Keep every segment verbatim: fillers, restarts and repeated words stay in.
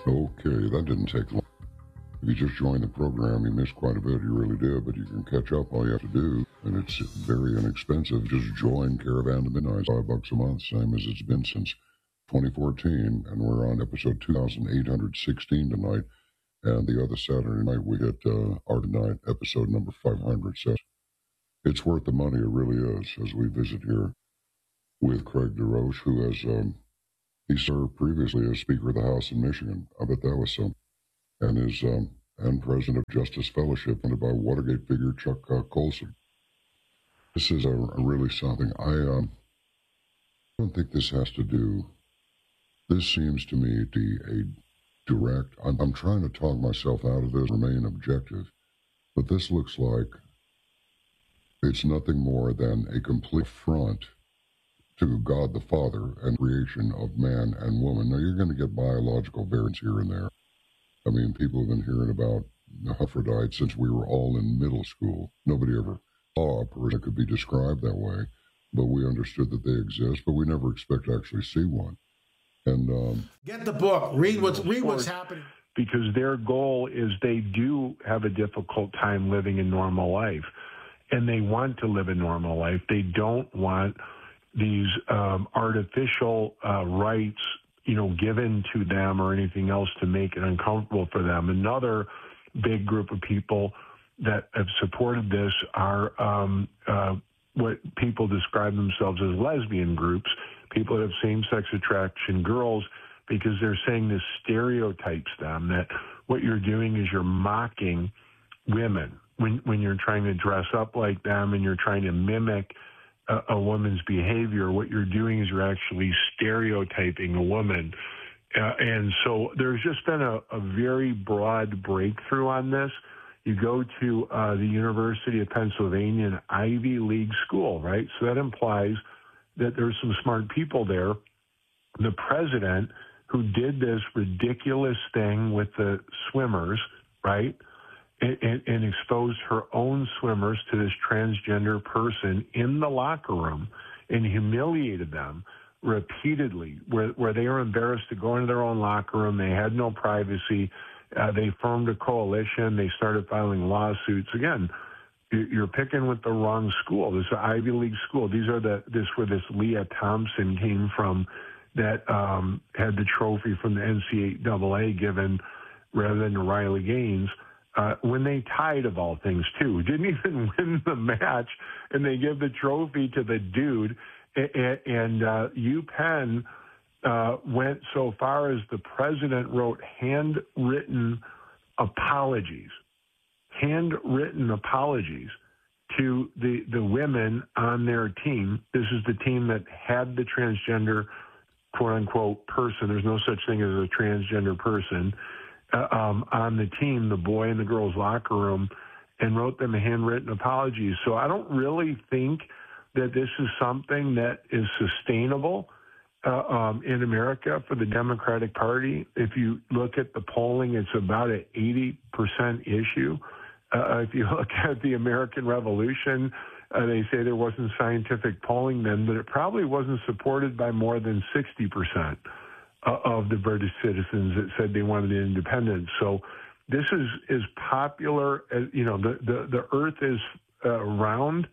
Okay, that didn't take long. If you just joined the program, you missed quite a bit. You really did, but you can catch up. All you have to do, and it's very inexpensive, just join Caravan to Midnight. Five bucks a month, same as it's been since twenty fourteen, and we're on episode two thousand eight hundred sixteen tonight. And the other Saturday night, we hit uh, our night episode number five hundred. So it's worth the money, it really is, as we visit here with Craig DeRoche, who has, um, he served previously as Speaker of the House in Michigan. I bet that was some. And is, um, and President of Justice Fellowship, funded by Watergate figure Chuck uh, Colson. This is a, a really something. I um, don't think this has to do, this seems to me to be a direct, I'm, I'm trying to talk myself out of this, remain objective, but this looks like it's nothing more than a complete affront to God the Father and creation of man and woman. Now, you're going to get biological variants here and there. I mean, people have been hearing about hermaphrodites since we were all in middle school. Nobody ever saw a person that could be described that way, but we understood that they exist, but we never expect to actually see one. And um, get the book, read what's read what's happening. Because their goal is they do have a difficult time living a normal life, and they want to live a normal life. They don't want these um, artificial uh, rights, you know, given to them or anything else to make it uncomfortable for them. Another big group of people that have supported this are um, uh, what people describe themselves as lesbian groups, people that have same-sex attraction girls, because they're saying this stereotypes them, that what you're doing is you're mocking women when, when you're trying to dress up like them and you're trying to mimic a, a woman's behavior. What you're doing is you're actually stereotyping a woman. Uh, and so there's just been a, a very broad breakthrough on this. You go to uh, the University of Pennsylvania, an Ivy League school, right? So that implies that there's some smart people there. The president who did this ridiculous thing with the swimmers, right, and, and, and exposed her own swimmers to this transgender person in the locker room and humiliated them repeatedly, where, where they were embarrassed to go into their own locker room. They had no privacy. Uh, they formed a coalition. They started filing lawsuits. Again, you're picking with the wrong school. This is an Ivy League school. These are the this where this Leah Thompson came from, that um, had the trophy from the N C double A given rather than to Riley Gaines. Uh, when they tied, of all things, too, didn't even win the match, and they give the trophy to the dude. And, and uh, UPenn uh, went so far as the president wrote handwritten apologies. handwritten apologies to the, the women on their team. This is the team that had the transgender, quote-unquote, person. There's no such thing as a transgender person uh, um, on the team, the boy and the girls' locker room, and wrote them a handwritten apologies. So I don't really think that this is something that is sustainable uh, um, in America for the Democratic Party. If you look at the polling, it's about an eighty percent issue. Uh, if you look at the American Revolution, uh, they say there wasn't scientific polling then, but it probably wasn't supported by more than sixty percent uh, of the British citizens that said they wanted independence. So this is, is popular. As, you know, the, the, the earth is uh, round.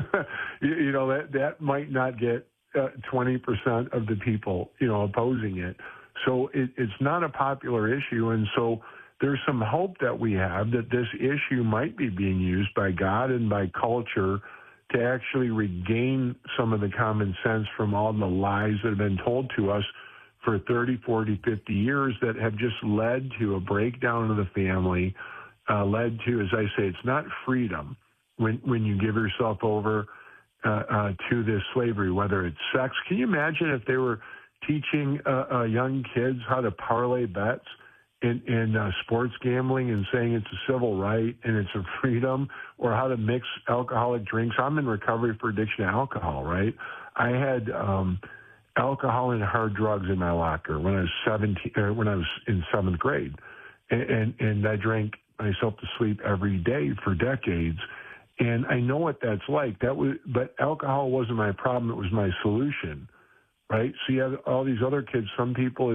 you, you know, that, that might not get uh, twenty percent of the people, you know, opposing it. So it, it's not a popular issue. And so there's some hope that we have that this issue might be being used by God and by culture to actually regain some of the common sense from all the lies that have been told to us for thirty, forty, fifty years that have just led to a breakdown of the family, uh, led to, as I say, it's not freedom when, when you give yourself over uh, uh, to this slavery, whether it's sex. Can you imagine if they were teaching uh, uh, young kids how to parlay bets in, in uh, sports gambling and saying it's a civil right and it's a freedom, or how to mix alcoholic drinks? I'm in recovery for addiction to alcohol, right? I had um, alcohol and hard drugs in my locker when I was seventeen, or when I was in seventh grade, and, and and I drank myself to sleep every day for decades, and I know what that's like. That was, but alcohol wasn't my problem; it was my solution, right? So you have all these other kids. Some people, it's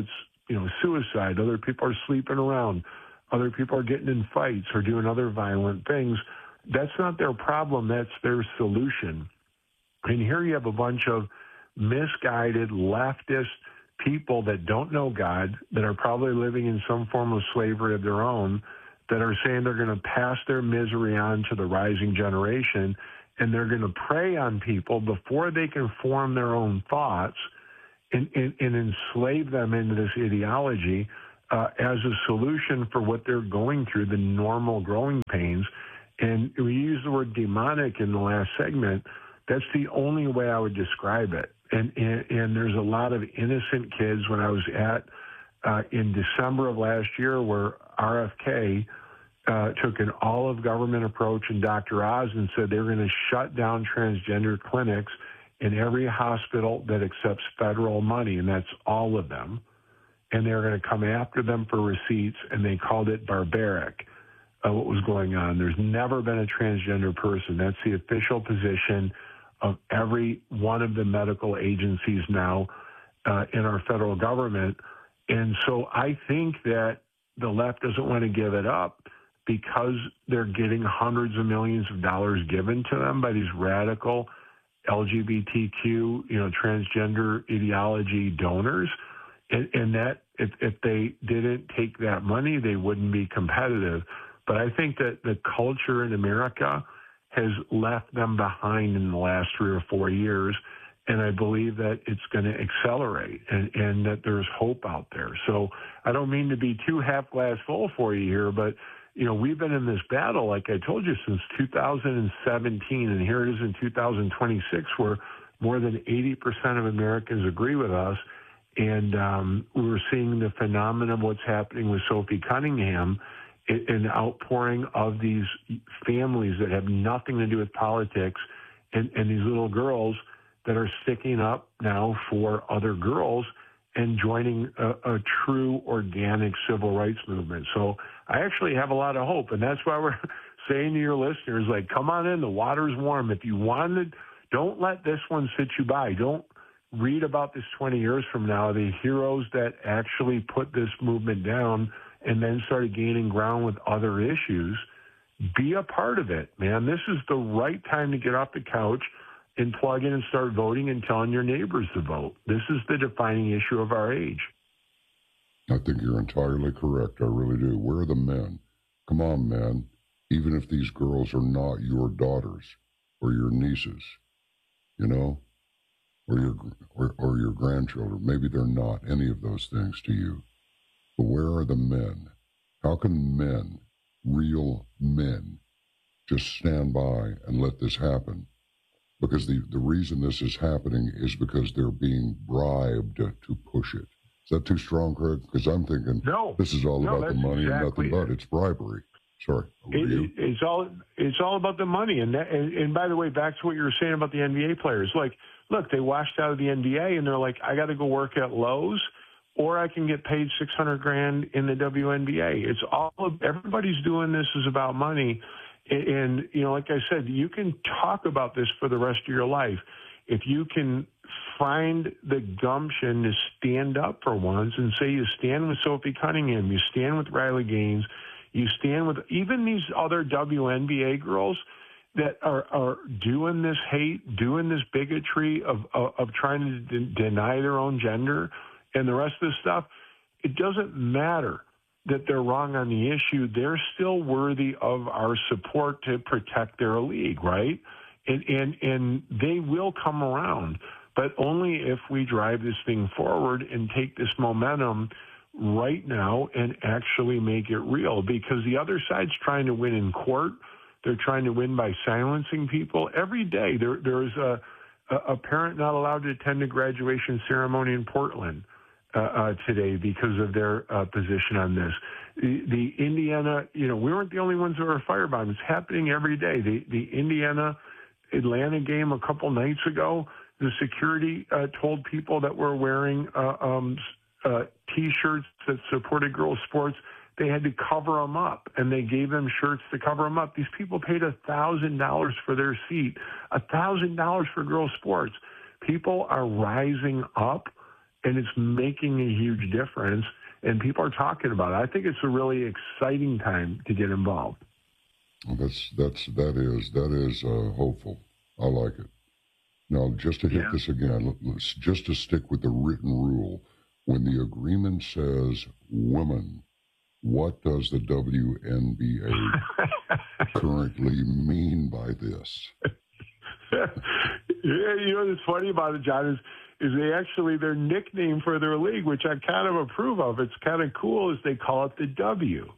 you know, suicide. Other people are sleeping around. Other people are getting in fights or doing other violent things. That's not their problem. That's their solution. And here you have a bunch of misguided leftist people that don't know God, that are probably living in some form of slavery of their own, that are saying they're going to pass their misery on to the rising generation, and they're going to prey on people before they can form their own thoughts and, and, and enslave them into this ideology uh, as a solution for what they're going through, the normal growing pains. And we used the word demonic in the last segment. That's the only way I would describe it. And, and, and there's a lot of innocent kids when I was at uh, in December of last year where R F K uh, took an all-of-government approach, and Doctor Oz and said they were going to shut down transgender clinics in every hospital that accepts federal money, and that's all of them. And they were going to come after them for receipts, and they called it barbaric, uh, what was going on. There's never been a transgender person. That's the official position of every one of the medical agencies now uh, in our federal government. And so I think that the left doesn't want to give it up because they're getting hundreds of millions of dollars given to them by these radical L G B T Q, you know, transgender ideology donors. And, and that if, if they didn't take that money, they wouldn't be competitive. But I think that the culture in America has left them behind in the last three or four years. And I believe that it's going to accelerate and, and that there's hope out there. So I don't mean to be too half glass full for you here, but, you know, we've been in this battle, like I told you, since two thousand seventeen. And here it is in two thousand twenty-six, where more than eighty percent of Americans agree with us. And um, we're seeing the phenomenon of what's happening with Sophie Cunningham, an outpouring of these families that have nothing to do with politics, and, and these little girls that are sticking up now for other girls and joining a, a true organic civil rights movement. So I actually have a lot of hope, and that's why we're saying to your listeners, like, come on in, the water's warm. If you wanted, don't let this one sit you by. Don't read about this twenty years from now, the heroes that actually put this movement down and then started gaining ground with other issues. Be a part of it, man. This is the right time to get off the couch and plug in and start voting and telling your neighbors to vote. This is the defining issue of our age. I think you're entirely correct. I really do. Where are the men? Come on, man. Even if these girls are not your daughters or your nieces, you know, or your or, or your grandchildren, maybe they're not any of those things to you. But where are the men? How can men, real men, just stand by and let this happen? Because the, the reason this is happening is because they're being bribed to, to push it. Is that too strong, Craig? Because I'm thinking no, this is all no, about the money exactly and nothing but it's bribery. Sorry. It, it, it's all it's all about the money. And, that, and and by the way, back to what you were saying about the N B A players. Like, look, they washed out of the N B A and they're like, I got to go work at Lowe's, or I can get paid six hundred grand in the W N B A. It's all everybody's doing this is about money. And, and you know, like I said, you can talk about this for the rest of your life if you can find the gumption to stand up for once and say you stand with Sophie Cunningham, you stand with Riley Gaines, you stand with even these other W N B A girls that are, are doing this hate, doing this bigotry of, of, of trying to de- deny their own gender and the rest of this stuff. It doesn't matter that they're wrong on the issue. They're still worthy of our support to protect their league, right? And, and, and they will come around, but only if we drive this thing forward and take this momentum right now and actually make it real, because the other side's trying to win in court. They're trying to win by silencing people. Every day there there's a, a parent not allowed to attend a graduation ceremony in Portland uh, uh, today because of their uh, position on this. The, the Indiana, you know, we weren't the only ones that were firebombed. It's happening every day. The, the Indiana-Atlanta game a couple nights ago, the security uh, told people that were wearing uh, um, uh, T-shirts that supported girls' sports, they had to cover them up, and they gave them shirts to cover them up. These people paid one thousand dollars for their seat, one thousand dollars for girls' sports. People are rising up, and it's making a huge difference. and people are talking about it. I think it's a really exciting time to get involved. Well, that's that's that is that is uh, hopeful. I like it. Now, just to hit yeah. this again, let's, just to stick with the written rule, when the agreement says women, what does the W N B A currently mean by this? Yeah, you know what's funny about it, John, is is they actually, their nickname for their league, which I kind of approve of, it's kind of cool, is they call it the W.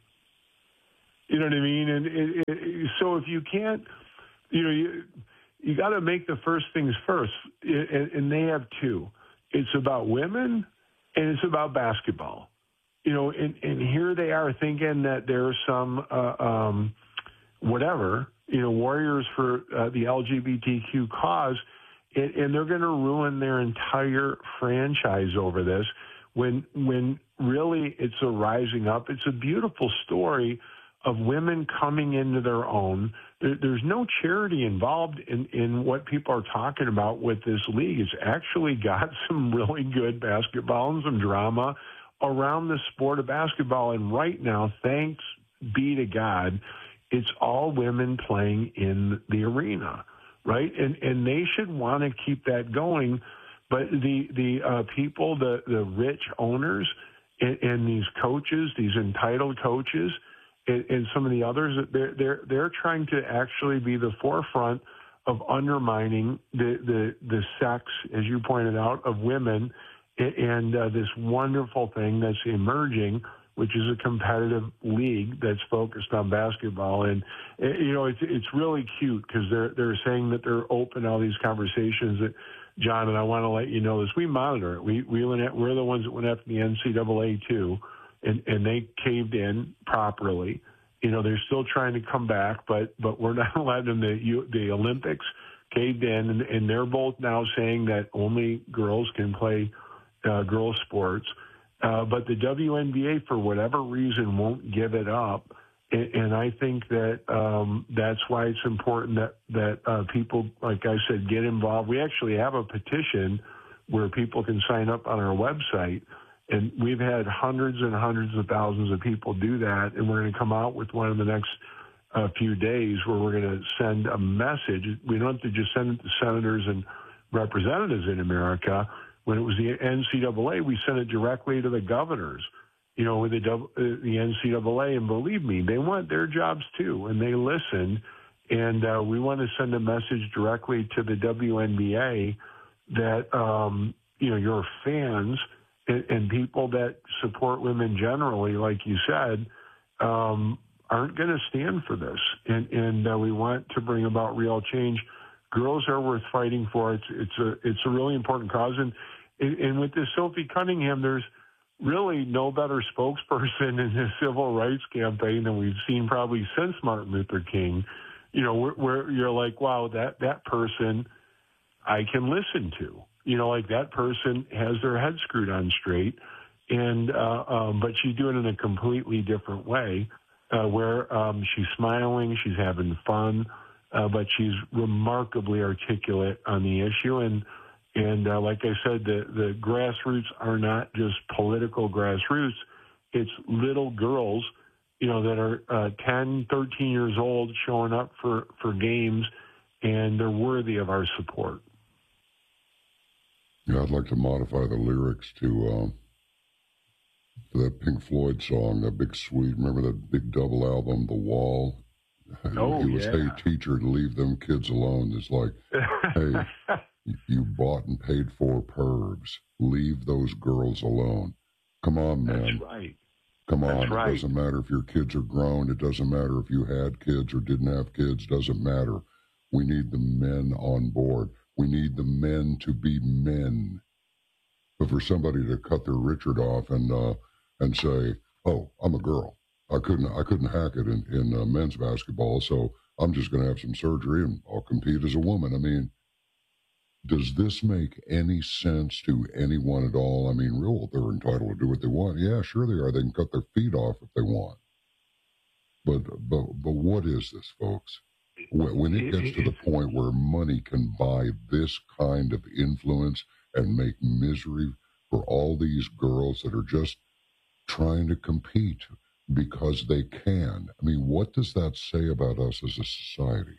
You know what I mean? And it, it, so if you can't, you know, you, you got to make the first things first. And, and they have two. It's about women and it's about basketball. You know, and, and here they are thinking that there's some, uh, um, whatever, you know, warriors for uh, the L G B T Q cause, and, and they're going to ruin their entire franchise over this when, when really it's a rising up. It's a beautiful story of women coming into their own. There, there's no charity involved in, in what people are talking about with this league. It's actually got some really good basketball and some drama around the sport of basketball. And right now, thanks be to God, it's all women playing in the arena, right? And and they should want to keep that going. But the the uh, people, the the rich owners, and, and these coaches, these entitled coaches, and, and some of the others, they're they're they're trying to actually be the forefront of undermining the the the sex, as you pointed out, of women, and uh, this wonderful thing that's emerging, which is a competitive league that's focused on basketball. And, you know, it's it's really cute because they're they're saying that they're open to all these conversations. That, John, and I want to let you know this, we monitor it. We, we went at, we're the ones that went after the N C double A too, and, and they caved in properly. You know, they're still trying to come back, but but we're not letting them. The, the Olympics caved in, and, and they're both now saying that only girls can play uh, girls' sports. Uh, but the W N B A, for whatever reason, won't give it up. And, and I think that um, that's why it's important that, that uh, people, like I said, get involved. We actually have a petition where people can sign up on our website. And we've had hundreds and hundreds of thousands of people do that. And we're going to come out with one in the next uh, few days where we're going to send a message. We don't have to just send it to senators and representatives in America. When it was the N C double A, we sent it directly to the governors, you know, with the, the N C double A. And believe me, they want their jobs too, and they listen. And uh, we want to send a message directly to the W N B A that, um, you know, your fans and, and people that support women generally, like you said, um, aren't going to stand for this. And, and uh, we want to bring about real change. Girls are worth fighting for. It's it's a it's a really important cause, and and with this Sophie Cunningham, there's really no better spokesperson in the civil rights campaign than we've seen probably since Martin Luther King. You know, where, where you're like, wow, that that person I can listen to. You know, like that person has their head screwed on straight, and uh, um, but she's doing it in a completely different way, uh, where um, she's smiling, she's having fun. Uh, but she's remarkably articulate on the issue. And, and uh, like I said, the, the grassroots are not just political grassroots. It's little girls, you know, that are uh, ten, thirteen years old showing up for, for games, and they're worthy of our support. Yeah, I'd like to modify the lyrics to, um, to that Pink Floyd song, that big sweet, remember that big double album, The Wall? Oh, he was, yeah. Hey, teacher, leave them kids alone. It's like, hey, you bought and paid for pervs. Leave those girls alone. Come on, man. That's right. Come on. That's right. It doesn't matter if your kids are grown. It doesn't matter if you had kids or didn't have kids. Doesn't matter. We need the men on board. We need the men to be men. But for somebody to cut their Richard off and uh, and say, oh, I'm a girl. I couldn't I couldn't hack it in, in uh, men's basketball, so I'm just going to have some surgery and I'll compete as a woman. I mean, does this make any sense to anyone at all? I mean, real, they're entitled to do what they want. Yeah, sure they are. They can cut their feet off if they want. But but but what is this, folks? When, when it gets to the point where money can buy this kind of influence and make misery for all these girls that are just trying to compete because they can. I mean, what does that say about us as a society?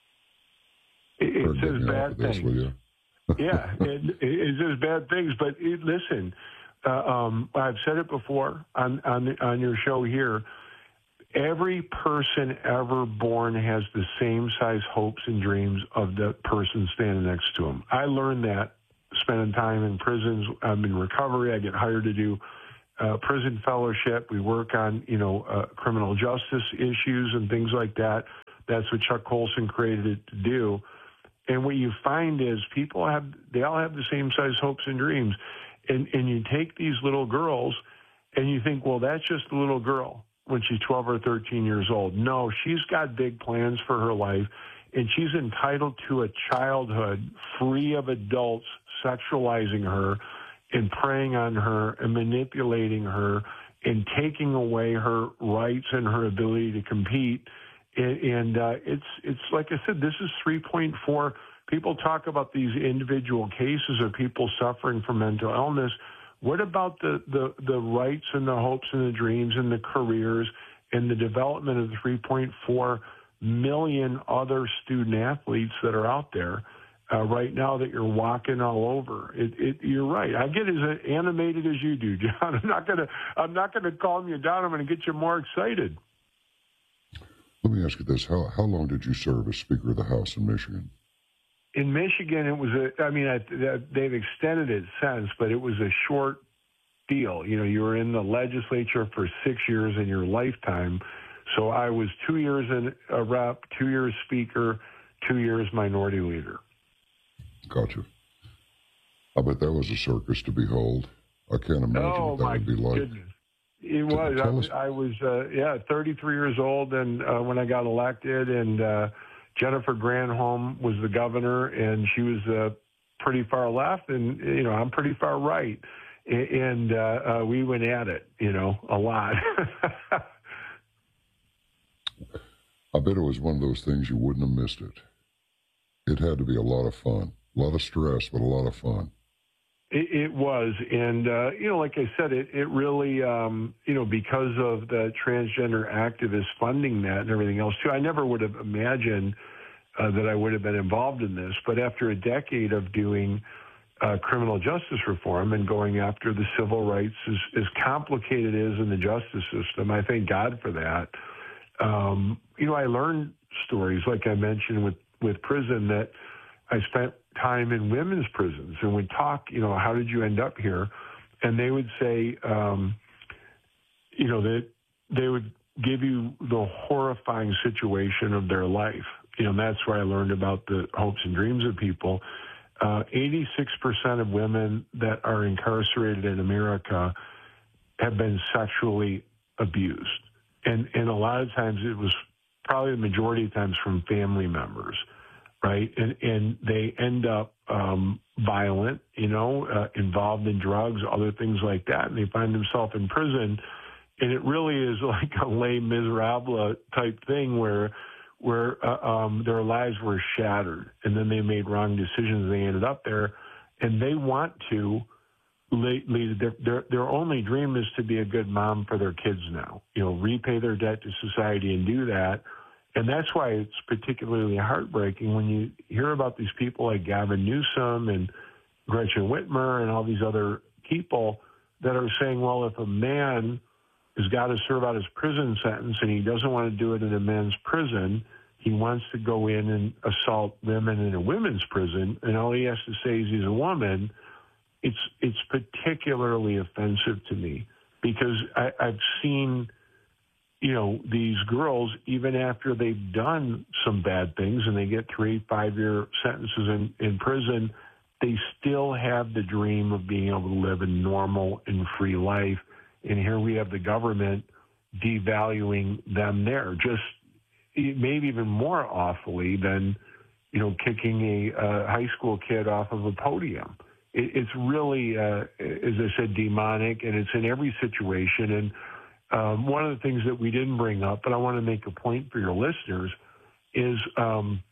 It, it says bad this, things. yeah, it, it says bad things. But it, listen, uh, um, I've said it before on, on on your show here. Every person ever born has the same size hopes and dreams of the person standing next to them. I learned that spending time in prisons. I'm in recovery. I get hired to do uh, prison fellowship. We work on, you know, uh, criminal justice issues and things like that. That's what Chuck Colson created it to do. And what you find is people have, they all have the same size hopes and dreams. And, and you take these little girls and you think, well, that's just a little girl when she's twelve or thirteen years old. No, she's got big plans for her life, and she's entitled to a childhood free of adults sexualizing her and preying on her and manipulating her and taking away her rights and her ability to compete. And, and uh, it's, it's like I said, this is three point four. People talk about these individual cases of people suffering from mental illness. What about the, the, the rights and the hopes and the dreams and the careers and the development of the three point four million other student athletes that are out there uh, right now that you're walking all over? It, it, you're right. I get as animated as you do, John. I'm not gonna I'm not gonna calm you down. I'm gonna get you more excited. Let me ask you this: How how long did you serve as Speaker of the House in Michigan? In Michigan, it was a, I mean, I, they've extended it since, but it was a short deal. You know, you were in the legislature for six years in your lifetime. So I was two years in a rep, two years speaker, two years minority leader. Gotcha. I bet that was a circus to behold. I can't imagine oh, what that my would be like. Goodness. It was. I was, I was uh, yeah, thirty-three years old and uh, when I got elected, and uh, Jennifer Granholm was the governor, and she was uh, pretty far left, and, you know, I'm pretty far right. And uh, uh, we went at it, you know, a lot. I bet it was one of those things you wouldn't have missed it. It had to be a lot of fun, a lot of stress, but a lot of fun. It, it was. And, uh, you know, like I said, it, it really, um, you know, because of the transgender activists funding that and everything else, too, I never would have imagined uh, that I would have been involved in this. But after a decade of doing uh, criminal justice reform and going after the civil rights, as, as complicated it is in the justice system, I thank God for that. Um, you know, I learned stories, like I mentioned with, with prison, that I spent time in women's prisons and would talk, you know, how did you end up here? And they would say, um, you know, that they would give you the horrifying situation of their life. You know, and that's where I learned about the hopes and dreams of people. Uh, eighty-six percent of women that are incarcerated in America have been sexually abused. And, and a lot of times it was probably the majority of times from family members. Right. And, and they end up um, violent, you know, uh, involved in drugs, other things like that. And they find themselves in prison. And it really is like a Les Miserables type thing where where uh, um, their lives were shattered. And then they made wrong decisions. They ended up there. And they want to lead, lead their, their, their only dream is to be a good mom for their kids now, you know, repay their debt to society and do that. And that's why it's particularly heartbreaking when you hear about these people like Gavin Newsom and Gretchen Whitmer and all these other people that are saying, well, if a man has got to serve out his prison sentence and he doesn't want to do it in a men's prison, he wants to go in and assault women in a women's prison, and all he has to say is he's a woman, it's, it's particularly offensive to me because I, I've seen – you know, these girls, even after they've done some bad things and they get three, five-year sentences in, in prison, they still have the dream of being able to live a normal and free life. And here we have the government devaluing them there, just maybe even more awfully than, you know, kicking a uh, high school kid off of a podium. It, it's really, uh, as I said, demonic, and it's in every situation. And Um, one of the things that we didn't bring up, but I want to make a point for your listeners, is um,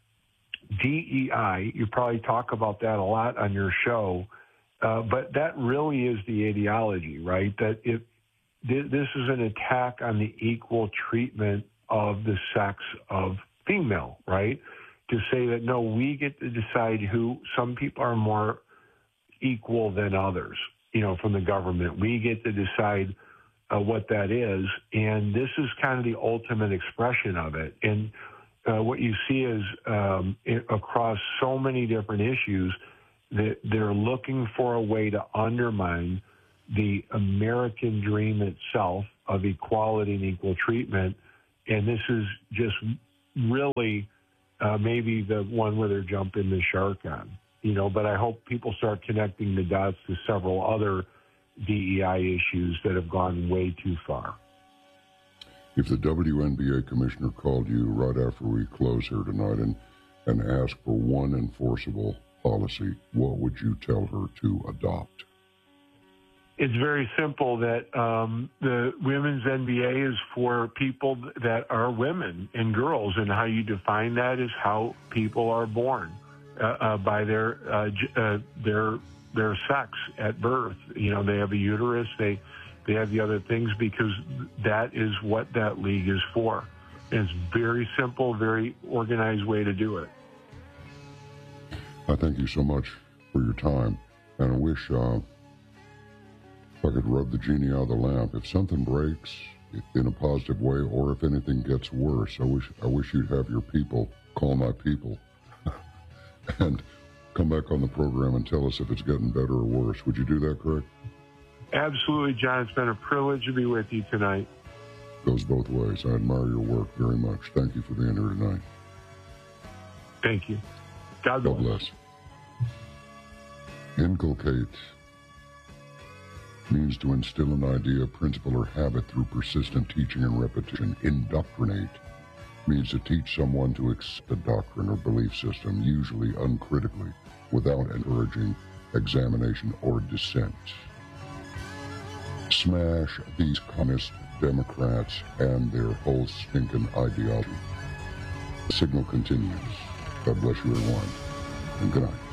D E I. You probably talk about that a lot on your show, uh, but that really is the ideology, right? That if th- this is an attack on the equal treatment of the sex of female, right? To say that, no, we get to decide who, some people are more equal than others, you know, from the government. We get to decide uh, what that is. And this is kind of the ultimate expression of it. And uh, what you see is um, it, across so many different issues that they're looking for a way to undermine the American dream itself of equality and equal treatment. And this is just really uh, maybe the one where they're jumping the shark on, you know, but I hope people start connecting the dots to several other D E I issues that have gone way too far. If the W N B A commissioner called you right after we close here tonight and, and asked for one enforceable policy, what would you tell her to adopt? It's very simple that um, the women's N B A is for people that are women and girls, and how you define that is how people are born uh, uh, by their uh, uh, their their sex at birth. You know, they have a uterus, they they have the other things, because that is what that league is for. And it's very simple, very organized way to do it. I thank you so much for your time, and I wish. Uh, If I could rub the genie out of the lamp, if something breaks in a positive way, or if anything gets worse, I wish I wish you'd have your people call my people and come back on the program and tell us if it's getting better or worse. Would you do that, Craig? Absolutely, John. It's been a privilege to be with you tonight. Goes both ways. I admire your work very much. Thank you for being here tonight. Thank you. God bless. God bless. Inculcate means to instill an idea, principle, or habit through persistent teaching and repetition. Indoctrinate means to teach someone to accept a doctrine or belief system, usually uncritically, without encouraging examination or dissent. Smash these communist Democrats and their whole stinking ideology. The signal continues. God bless you, everyone, and good night.